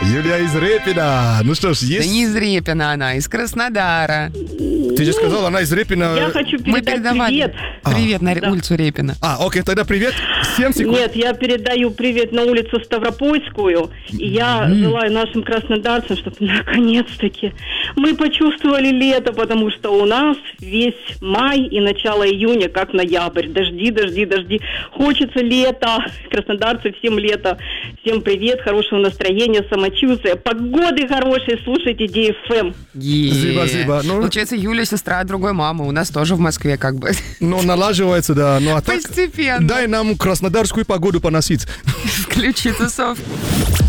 Юлия из Репина. Ну что ж, есть... Да не из Репина она, из Краснодара. Ты же сказала, она из Репина. Я хочу Мы передать передавали привет. привет на улицу Репина. Окей, тогда привет. 7 секунд. Нет, я передаю привет на улицу Ставропольскую. И я желаю нашим краснодарцам, чтобы наконец-таки мы почувствовали лето, потому что у нас весь май и начало июня как ноябрь. Дожди, дожди, дожди. Хочется лета. Краснодарцы, всем лето. Всем привет, хорошего настроения, самочувствия. Погоды хорошей, слушайте DFM. Спасибо. Ну, Получается, Юля сестра другой мамы. У нас тоже в Москве как бы. ну, налаживается, да. Ну, а так, Постепенно. дай нам краснодарскую погоду поносить. Включи тусовку.